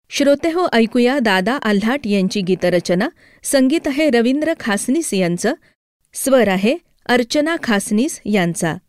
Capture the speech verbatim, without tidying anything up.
श्रोते हो, ऐकूया दादा आल्हाट यांची गीतरचना. संगीत आहे रवींद्र खासनीस यांचं, स्वर आहे अर्चना खासनीस यांचा.